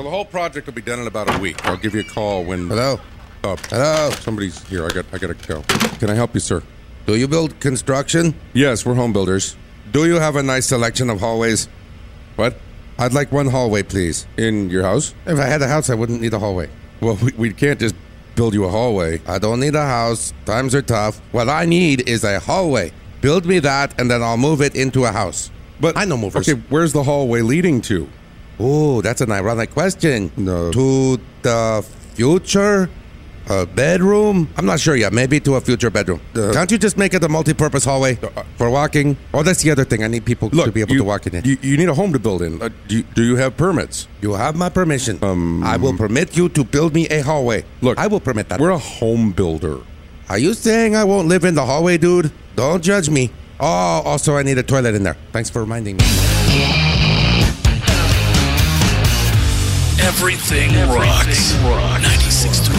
The whole project will be done in about a week. I'll give you a call when... Hello? Hello? Somebody's here. I gotta go. Can I help you, sir? Do you build construction? Yes, we're home builders. Do you have a nice selection of hallways? What? I'd like one hallway, please. In your house? If I had a house, I wouldn't need a hallway. Well, we can't just build you a hallway. I don't need a house. Times are tough. What I need is a hallway. Build me that, and then I'll move it into a house. But I know movers. Okay, where's the hallway leading to? Oh, that's an ironic question. No. To the future? A bedroom? I'm not sure yet. Maybe to a future bedroom. Can't you just make it a multi-purpose hallway for walking? Oh, that's the other thing. I need people to be able to walk in it. You need a home to build in. Do you have permits? You have my permission. I will permit you to build me a hallway. Look, I will permit that. We're a home builder. Are you saying I won't live in the hallway, dude? Don't judge me. Oh, also I need a toilet in there. Thanks for reminding me. Everything rocks. 96.3